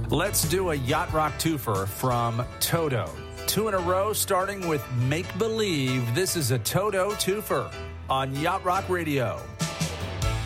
Let's do a Yacht Rock twofer from Toto. 2 in a row, starting with Make Believe. This is a Toto twofer on Yacht Rock Radio.